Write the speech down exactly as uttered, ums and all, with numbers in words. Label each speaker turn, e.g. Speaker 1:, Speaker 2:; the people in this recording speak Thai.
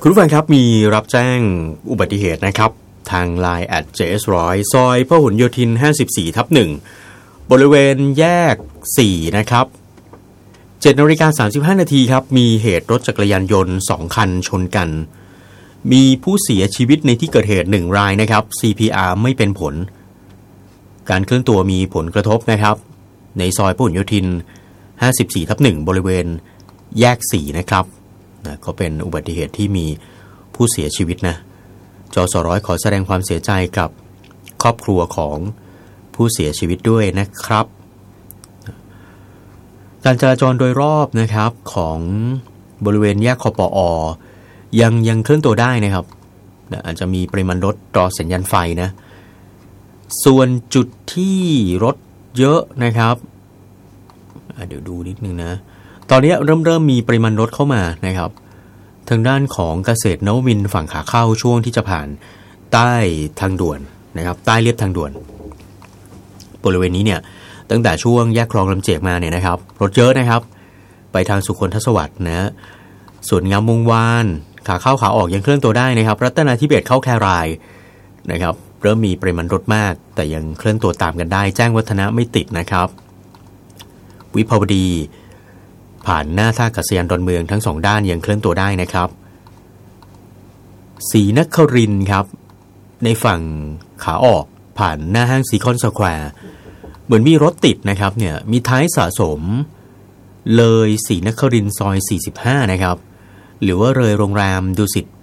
Speaker 1: คุณผู้ฟังครับมีรับแจ้งอุบัติเหตุนะครับทาง ไลน์ แอท เจ เอส หนึ่งร้อย ซอยพหลโยธิน ห้าสิบสี่ทับหนึ่ง บริเวณแยก สี่นะครับเจ็ดนาฬิกาสามสิบห้านาทีครับมีเหตุรถจักรยานยนต์สองคันชนกันมีผู้เสียชีวิตในที่เกิดเหตุหนึ่งรายนะครับ ซี พี อาร์ ไม่เป็นผลการเคลื่อนตัวมีผลกระทบนะครับในซอยพหลโยธิน ห้าสิบสี่ทับหนึ่ง บริเวณแยก สี่นะครับนะก็เป็นอุบัติเหตุที่มีผู้เสียชีวิตนะจสร้อยขอแสดงความเสียใจกับครอบครัวของผู้เสียชีวิตด้วยนะครับการจราจรโดยรอบนะครับของบริเวณแยกคปอยังยังเคลื่อนตัวได้นะครับอาจจะมีปริมาณรถรอสัญญาณไฟนะส่วนจุดที่รถเยอะนะครับเดี๋ยวดูนิดนึงนะตอนนี้เริ่มเริ่มมีปริมาณรถเข้ามานะครับทางด้านของเกษตรนวมินทร์ฝั่งขาเข้าช่วงที่จะผ่านใต้ทางด่วนนะครับใต้เลียบทางด่วนบริเวณนี้เนี่ยตั้งแต่ช่วงแยกคลองลำเจียกมาเนี่ยนะครับรถเยอะนะครับไปทางสุคนทศวรรษนะส่วนงามวงวานขาเข้าขาออกยังเคลื่อนตัวได้นะครับรัตนาธิเบศเข้าแครายนะครับเริ่มมีปริมาณรถมากแต่ยังเคลื่อนตัวตามกันได้แจ้งวัฒนะไม่ติดนะครับวิภาวดีผ่านหน้าท่าอากาศยานดอนเมืองทั้งสองด้านยังเคลื่อนตัวได้นะครับศรีนครินทร์ครับในฝั่งขาออกผ่านหน้าห้างซีคอนสแควร์เหมือนมีรถติดนะครับเนี่ยมีท้ายสะสมเลยศรีนครินทร์ซอยสี่สิบห้านะครับหรือว่าเลยโรงแรมดุสิต